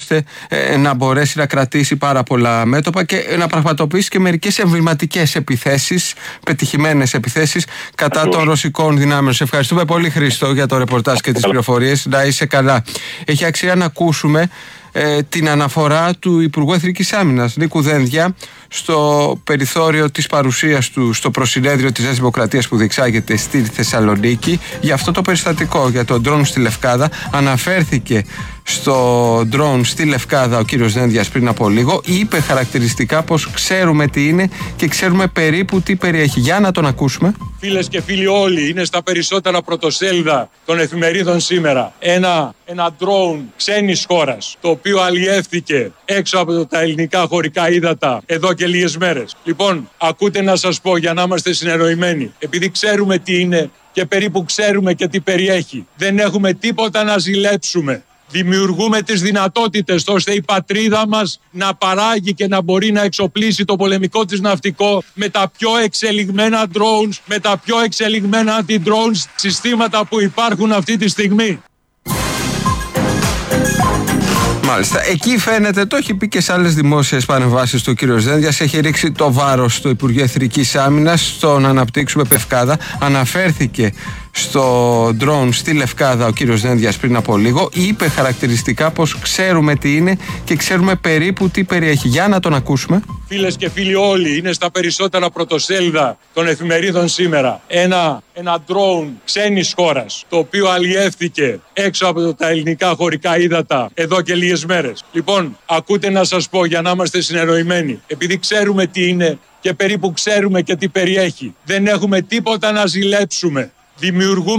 ώστε να μπορέσει να κρατήσει πάρα πολλά μέτωπα και να πραγματοποιήσει και μερικές εμβληματικές επιθέσεις, πετυχημένες επιθέσεις κατά των ρωσικών δυνάμεων. Σε ευχαριστούμε πολύ, Χρήστο, για το ρεπορτάζ και τις πληροφορίες. Να είσαι καλά. Έχει αξία να ακούσουμε την αναφορά του Υπουργού Εθνικής Άμυνας Νίκου Δένδια στο περιθώριο της παρουσίας του στο προσυνέδριο της Νέας Δημοκρατίας που διεξάγεται στη Θεσσαλονίκη για αυτό το περιστατικό, για τον ντρόουν στη Λευκάδα. Αναφέρθηκε στο ντρόουν στη Λευκάδα ο κύριος Δένδιας πριν από λίγο. Είπε χαρακτηριστικά πως ξέρουμε τι είναι και ξέρουμε περίπου τι περιέχει. Για να τον ακούσουμε. Φίλες και φίλοι, όλοι είναι στα περισσότερα πρωτοσέλιδα των εφημερίδων σήμερα. Ένα ντρόουν ξένης χώρας, το οποίο αλλιεύθηκε έξω από τα ελληνικά χωρικά ύδατα εδώ και λίγες μέρες. Λοιπόν, ακούτε να σας πω για να είμαστε συνεννοημένοι. Επειδή ξέρουμε τι είναι και περίπου ξέρουμε και τι περιέχει, δεν έχουμε τίποτα να ζηλέψουμε. Δημιουργούμε τις δυνατότητες ώστε η πατρίδα μας να παράγει και να μπορεί να εξοπλίσει το πολεμικό της ναυτικό με τα πιο εξελιγμένα drones, με τα πιο εξελιγμένα αντι-drones συστήματα που υπάρχουν αυτή τη στιγμή. Μάλιστα. Εκεί φαίνεται, το έχει πει και σε άλλες δημόσιες παρεμβάσεις του κύριος Δένδιας, έχει ρίξει το βάρος στο Υπουργείο Εθνικής Άμυνας στο να αναπτύξουμε Πευκάδα. Αναφέρθηκε στο ντρόουν στη Λευκάδα ο κύριος Δένδιας πριν από λίγο. Είπε χαρακτηριστικά πως ξέρουμε τι είναι και ξέρουμε περίπου τι περιέχει. Για να τον ακούσουμε. Φίλες και φίλοι, όλοι είναι στα περισσότερα πρωτοσέλιδα των εφημερίδων σήμερα. Ένα ντρόουν ξένης χώρας, το οποίο αλλιεύθηκε έξω από τα ελληνικά χωρικά ύδατα εδώ και λίγες μέρες. Λοιπόν, ακούτε να σας πω για να είμαστε συνεννοημένοι. Επειδή ξέρουμε τι είναι και περίπου ξέρουμε και τι περιέχει, δεν έχουμε τίποτα να ζηλέψουμε. Δημιουργούμε